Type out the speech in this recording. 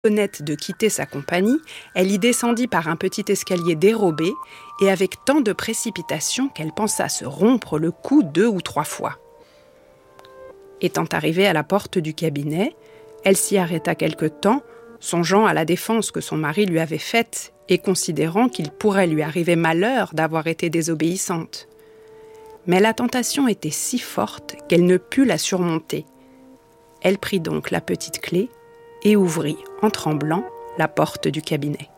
Honnête de quitter sa compagnie, elle y descendit par un petit escalier dérobé et avec tant de précipitation qu'elle pensa se rompre le cou 2 ou 3 fois. Étant arrivée à la porte du cabinet, elle s'y arrêta quelque temps, songeant à la défense que son mari lui avait faite et considérant qu'il pourrait lui arriver malheur d'avoir été désobéissante. Mais la tentation était si forte qu'elle ne put la surmonter. Elle prit donc la petite clé et ouvrit, en tremblant, la porte du cabinet.